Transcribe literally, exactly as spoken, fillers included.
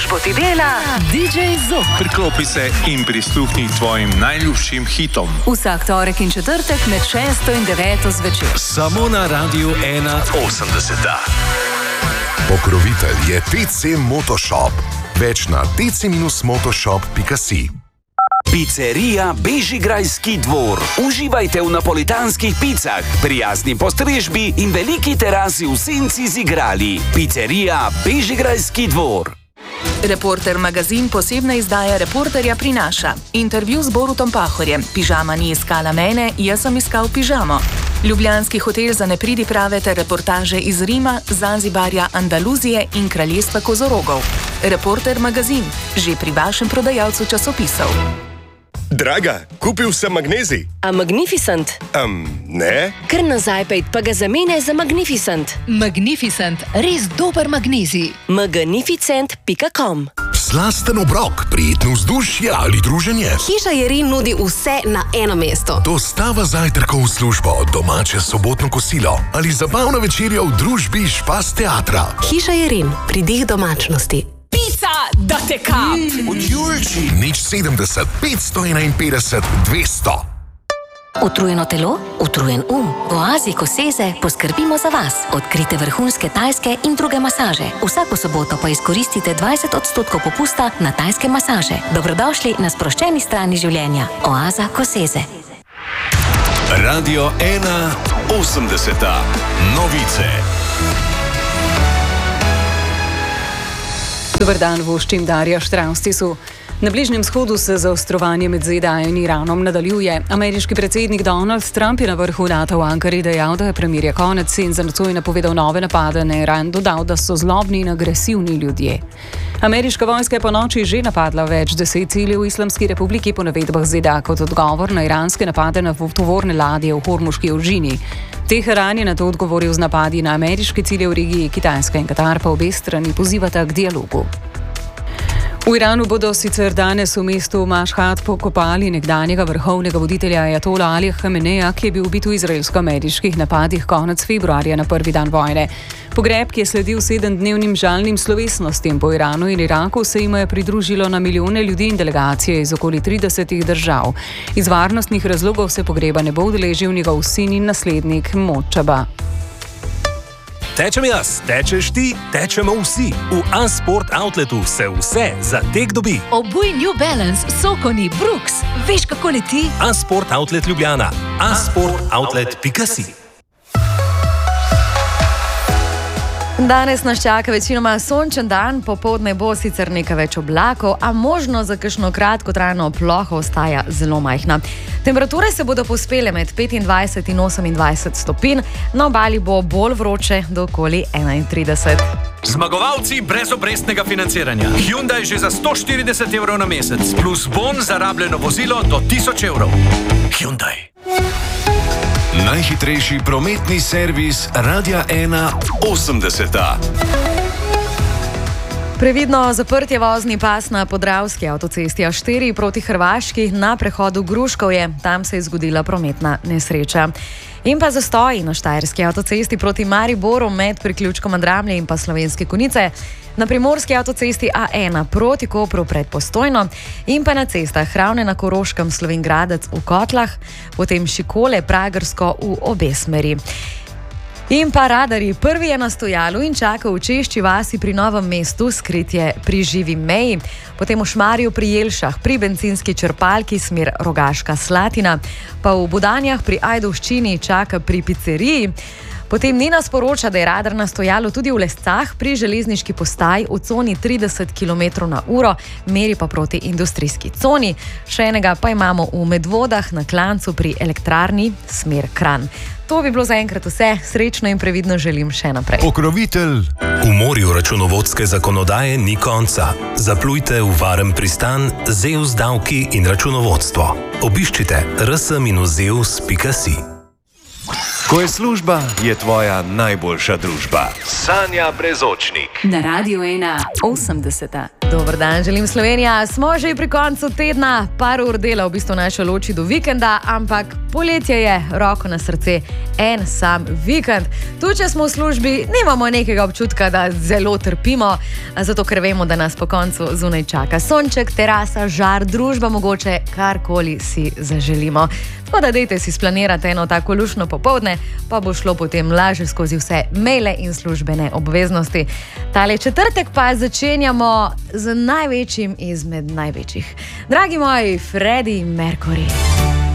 službo ti dela D J Zok. Priklopi se in prisluhni tvojim najljubšim hitom. Vsak torek in četrtek med šesto in deveto zvečer. Samo na Radiu ena osemdeset. Pokrovitelj je T C Motoshop. Več na t c motoshop pika si. Pizzerija Bežigrajski dvor. Uživajte v napolitanskih picah, prijazni postrežbi in veliki terasi v senci z igrali. Pizzerija Bežigrajski dvor. Reporter magazin posebna izdaja Reporterja prinaša intervju z Borutom Pahorjem. Pižama ni iskala mene, jaz sem iskal pižamo. Ljubljanski hotel za nepridiprave ter reportaže iz Rima, Zanzibarja, Andaluzije in kraljestva kozorogov. Reporter magazin, že pri vašem prodajalcu časopisov. Draga, kupil sem magnezij. A Magnificent? Um, ne. Kar nazaj pejt, pa ga zamene za Magnificent. Magnificent, res dober magnezij. magnificent pika com. Slasten obrok, prijetno vzdušje ali druženje. Hiša Jerin nudi vse na eno mesto. Dostava zajtrkov v službo, domače sobotno kosilo ali zabavna večerja v družbi Špas teatra. Hiša Jerin, pridih domačnosti. Pica, da te kap! Od Julči. Nič sedemdeset, petsto enainpetdeset, dvesto. Utrujeno telo, utrujen um. V Oazi Koseze poskrbimo za vas. Odkrite vrhunske tajske in druge masaže. Vsako soboto pa izkoristite dvajset odstotkov popusta na tajske masaže. Dobrodošli na sproščeni strani življenja. Oaza Koseze. Radio ena osemdeset. Novice. Dobar dan, voščim Darja Štravstisu. Na Bližnjem vzhodu se zaostrovanje med Z D A in Iranom nadaljuje. Ameriški predsednik Donald Trump je na vrhu NATO v Ankari dejal, da je premirje konec in za nocoj napovedal nove napade na Iran, dodal, da so zlobni in agresivni ljudje. Ameriška vojska je po noči že napadla več deset ciljev v Islamski republiki po navedbah Z D A kot odgovor na iranske napade na tovorne ladje v Hormuški ožini. Teheran je na to odgovoril z napadi na ameriške cilje v regiji. Kitajska in Katar pa obe strani pozivata k dialogu. V Iranu bodo sicer danes v mestu Mašhad pokopali nekdanjega vrhovnega voditelja Ajatola Alija Hameneja, ki je bil ubit v izraelsko-ameriških napadih konec februarja na prvi dan vojne. Pogreb, ki je sledil sedemdnevnim žalnim slovesnostim po Iranu in Iraku, se jim je pridružilo na milijone ljudi in delegacije iz okoli tridesetih držav. Iz varnostnih razlogov se pogreba ne bo udeležil njegov sin in naslednik Močaba. Tečem jaz, tečeš ti, tečemo vsi. V A-Sport Outletu se vse za tek dobi. Obuj New Balance, Sokoni, Brooks. Veš, kako leti? A-Sport Outlet Ljubljana. a sport outlet pika si. Danes nas čaka večinoma sončen dan, popoldne bo sicer nekaj več oblakov, a možnost za kakšno kratkotrajno ploho ostaja zelo majhna. Temperature se bodo povzpele med petindvajset in osemindvajset stopinj, na obali bo bolj vroče do okoli enaintrideset. Zmagovalci brez obrestnega financiranja. Hyundai že za sto štirideset evrov na mesec, plus bon za rabljeno vozilo do tisoč evrov. Hyundai. Najhitrejši prometni servis Radia ena osemdeset. Previdno zaprtje vozni pas na Podravski avtocesti A štiri proti Hrvaški na prehodu Gruškovje. Tam se je zgodila prometna nesreča. In pa zastoji na Štajerski avtocesti proti Mariboru med priključkom Dramlje in pa Slovenske Konjice, na Primorski avtocesti A ena proti Kopru pred Postojno in pa na cestah Ravne na Koroškem, Slovenj Gradec v Kotlah, potem Šikole, Pragersko v obe smeri. In pa radarji, prvi je na stojalu in čaka v Češči vasi pri Novem mestu, skritje pri Živi meji, potem v Šmarju pri Jelšah, pri bencinski črpalki smer Rogaška Slatina, pa v Budanjah pri Ajdovščini čaka pri pizzeriji. Potem Nina sporoča, da je radar na stojalu tudi v Lescah pri železniški postaji v coni trideset kilometrov na uro, meri pa proti industrijski coni. Še enega pa imamo v Medvodah na klancu pri elektrarni smer Kranj. To bi bilo zaenkrat vse. Srečno in previdno želim še naprej. Pokrovitelj. V morju računovodske zakonodaje ni konca. Zaplujte v varen pristan Zeus davki in računovodstvo. Obiščite r s zeus pika si. Ko je služba, je tvoja najboljša družba. Sanja Brezočnik. Na Radiu ena osemdeset. Dobar dan, želim Slovenija. Smo že pri koncu tedna, par ur dela v bistvu naše loči do vikenda, ampak poletje je, roko na srce, en sam vikend. Tu, če smo v službi, nimamo nekega občutka, da zelo trpimo, zato ker vemo, da nas po koncu zunaj čaka sonček, terasa, žar, družba, mogoče karkoli si zaželimo. Tako da dejte si splanirati eno tako lušno popoldne, pa bo šlo potem lažje skozi vse maile in službene obveznosti. Tale četrtek pa začenjamo z največjim izmed največjih. Dragi moji, Freddie Mercury.